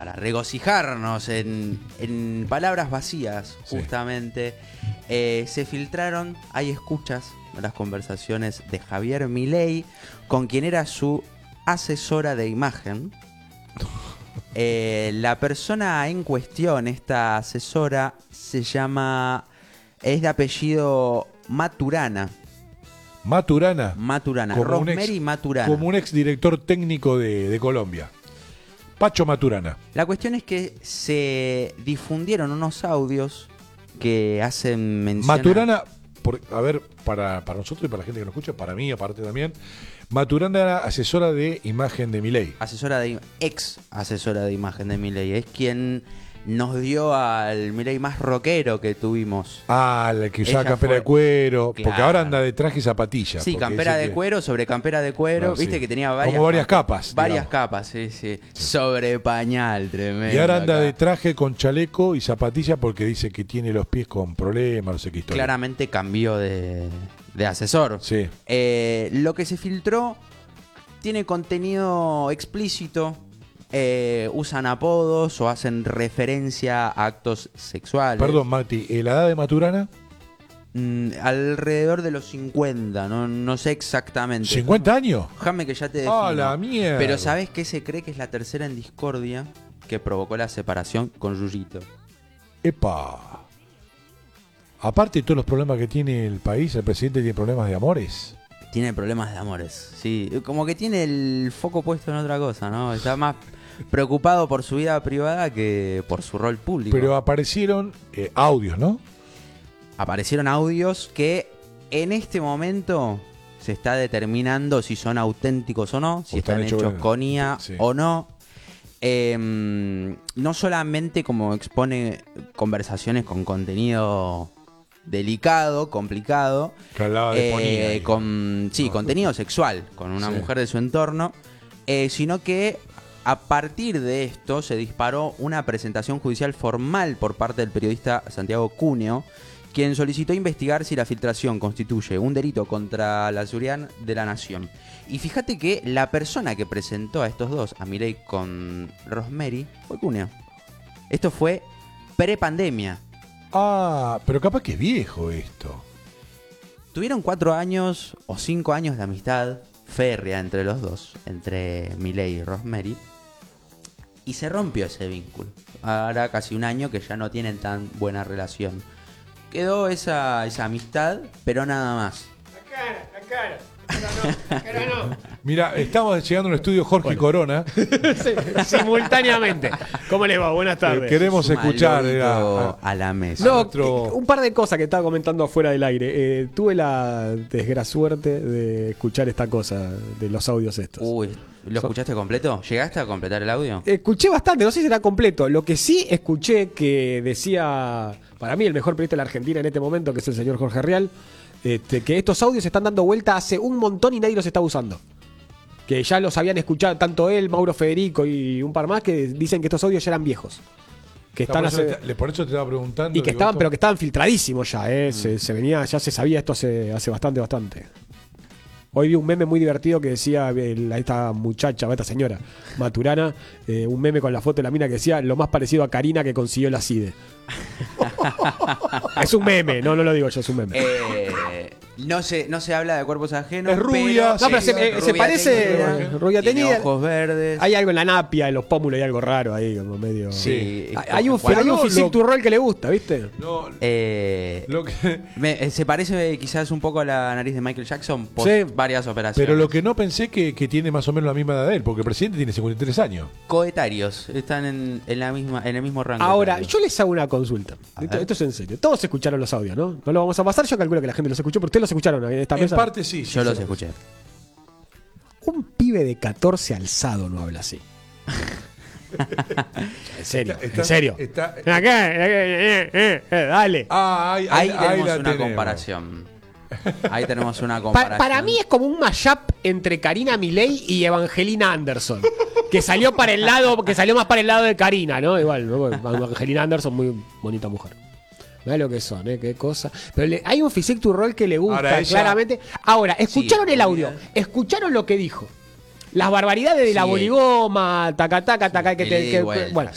para regocijarnos en palabras vacías, justamente, se filtraron, hay escuchas de las conversaciones de Javier Milei con quien era su asesora de imagen. La persona en cuestión, esta asesora, es de apellido Maturana. Maturana. Rosemary Maturana. Como un ex director técnico de Colombia. Pacho Maturana. La cuestión es que se difundieron unos audios que hacen mención Maturana, para nosotros y para la gente que nos escucha, para mí aparte también, Maturana era asesora de imagen de Milei. Ex asesora de imagen de Milei. Es quien nos dio al Milei más rockero que tuvimos. El que usaba campera de cuero. Claro. Porque ahora anda de traje y zapatillas. Sí, campera de cuero sobre campera de cuero. Viste que tenía varias capas. Varias capas, sí. Sobre pañal, tremendo. Y ahora anda de traje con chaleco y zapatilla porque dice que tiene los pies con problemas, no sé qué historia. Claramente cambió de asesor. Sí. Lo que se filtró tiene contenido explícito. Usan apodos o hacen referencia a actos sexuales. Perdón, Mati, ¿la edad de Maturana? Alrededor de los 50, no sé exactamente. ¿50 años? Déjame que ya te defino. ¡Ah, la mierda! Pero ¿sabes qué se cree que es la tercera en discordia que provocó la separación con Yuyito? ¡Epa! Aparte de todos los problemas que tiene el país, el presidente tiene problemas de amores. Tiene problemas de amores, sí. Como que tiene el foco puesto en otra cosa, ¿no? Está más preocupado por su vida privada que por su rol público. Pero aparecieron audios, ¿no? Aparecieron audios que en este momento se está determinando si son auténticos o no, si están hechos con IA o no. No solamente como expone conversaciones con contenido delicado, complicado, que hablaba de contenido sexual con una mujer de su entorno, sino que a partir de esto se disparó una presentación judicial formal por parte del periodista Santiago Cuneo, quien solicitó investigar si la filtración constituye un delito contra la seguridad de la nación. Y fíjate que la persona que presentó a estos dos, a Milei con Rosemary, fue Cuneo. Esto fue pre-pandemia. Pero capaz que es viejo esto. Tuvieron 4 años o 5 años de amistad férrea entre los dos, entre Milei y Rosemary, y se rompió ese vínculo. Ahora casi un año que ya no tienen tan buena relación. Quedó esa amistad, pero nada más. La cara. No. Mira, estamos llegando a un estudio Jorge Corona. Sí, simultáneamente. ¿Cómo les va? Buenas tardes. Queremos escuchar a la mesa. No, un par de cosas que estaba comentando afuera del aire. Tuve la suerte de escuchar esta cosa de los audios estos. Uy, ¿lo escuchaste completo? ¿Llegaste a completar el audio? Escuché bastante, no sé si era completo. Lo que sí escuché que decía, para mí el mejor periodista de la Argentina en este momento, que es el señor Jorge Rial, que estos audios se están dando vuelta hace un montón y nadie los está usando. Que ya los habían escuchado tanto él, Mauro Federico y un par más que dicen que estos audios ya eran viejos. Que están por eso te estaba preguntando. Y que estaban, pero que estaban filtradísimos ya, se venía, ya se sabía esto hace bastante. Hoy vi un meme muy divertido que decía esta muchacha, esta señora Maturana, un meme con la foto de la mina que decía lo más parecido a Karina que consiguió la CIDE. Es un meme, no lo digo yo, es un meme. No se habla de cuerpos ajenos. Es rubia. Pero se parece. Rubia tenida. Ojos verdes. Hay algo en la napia, en los pómulos, hay algo raro ahí, como medio. Sí. Hay un physique to roll que le gusta, ¿viste? No. Se parece quizás un poco a la nariz de Michael Jackson por varias operaciones. Pero lo que no pensé que tiene más o menos la misma edad de él, porque el presidente tiene 53 años. Coetarios, están en el mismo rango. Ahora, yo les hago una consulta. Esto es en serio. Todos escucharon los audios, ¿no? No lo vamos a pasar, yo calculo que la gente los escuchó, pero ustedes los escucharon en esta mesa. En parte sí. Yo los escuché. Un pibe de 14 alzado no habla así. En serio. Dale. Ahí tenemos una comparación. Para mí es como un mashup entre Karina Milei y Evangelina Anderson. Que salió más para el lado de Karina, ¿no? Igual, ¿no? Evangelina Anderson, muy bonita mujer. No es lo que son, qué cosa. Pero hay un physique to roll que le gusta, claramente. Ahora, escucharon el audio, escucharon lo que dijo. Las barbaridades de la boligoma, bueno,